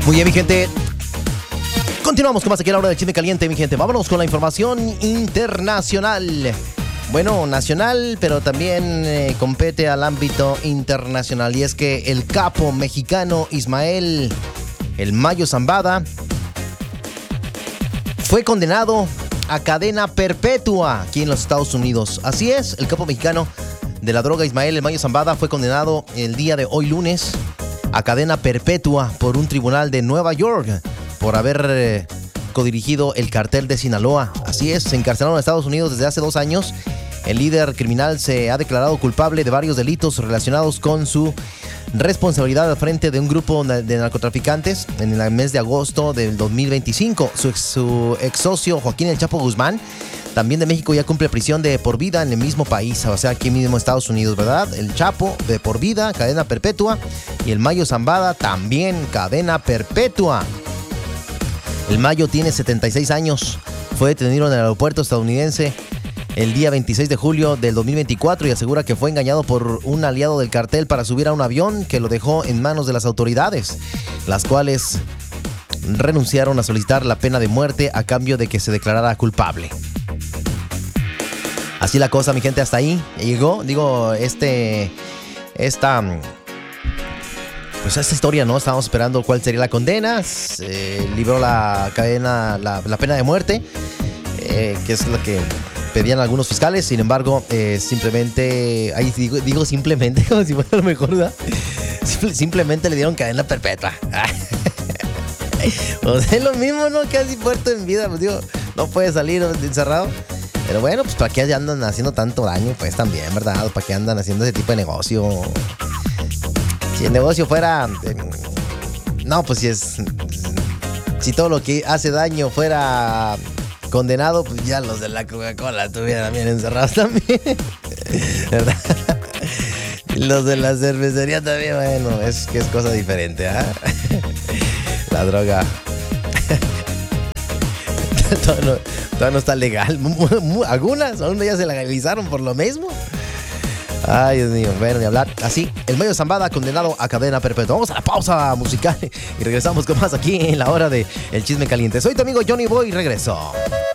Muy bien, mi gente. Continuamos con más aquí a la hora del chisme caliente, mi gente. Vámonos con la información internacional. Bueno, nacional, pero también compete al ámbito internacional. Y es que el capo mexicano Ismael El Mayo Zambada fue condenado a cadena perpetua aquí en los Estados Unidos. Así es, el capo mexicano de la droga Ismael El Mayo Zambada fue condenado el día de hoy lunes a cadena perpetua por un tribunal de Nueva York por haber codirigido el cartel de Sinaloa. Así es, se encarcelaron en Estados Unidos desde hace 2 años. El líder criminal se ha declarado culpable de varios delitos relacionados con su responsabilidad al frente de un grupo de narcotraficantes en el mes de agosto del 2025. Su ex socio Joaquín El Chapo Guzmán, también de México, ya cumple prisión de por vida en el mismo país, o sea, aquí mismo en Estados Unidos, ¿verdad? El Chapo de por vida, cadena perpetua, y el Mayo Zambada también cadena perpetua. El Mayo tiene 76 años, fue detenido en el aeropuerto estadounidense el día 26 de julio del 2024 y asegura que fue engañado por un aliado del cartel para subir a un avión que lo dejó en manos de las autoridades, las cuales renunciaron a solicitar la pena de muerte a cambio de que se declarara culpable. Así la cosa, mi gente, hasta ahí llegó. Digo, esta historia, ¿no? Estábamos esperando cuál sería la condena. Libró la pena de muerte, que es lo que pedían algunos fiscales. Sin embargo, simplemente, ahí digo simplemente, como si fuera lo mejor, ¿verdad? Simplemente le dieron cadena perpetua. Pues es lo mismo, ¿no? Casi muerto en vida, pues digo, no puede salir encerrado. Pero bueno, pues ¿para qué andan haciendo tanto daño? Pues también, ¿verdad? ¿Para qué andan haciendo ese tipo de negocio? Si el negocio fuera... no, pues si todo lo que hace daño fuera condenado, pues ya los de la Coca-Cola estuvieran bien encerrados también. ¿Verdad? Los de la cervecería también, bueno, es que es cosa diferente, ¿ah? La droga... Todavía no está legal. Algunas aún ya se legalizaron por lo mismo. Ay, Dios mío, bueno, ni hablar. Así, el Mayo Zambada condenado a cadena perpetua. Vamos a la pausa musical y regresamos con más aquí en la hora de El Chisme Caliente. Soy tu amigo Johnny Boy y regreso.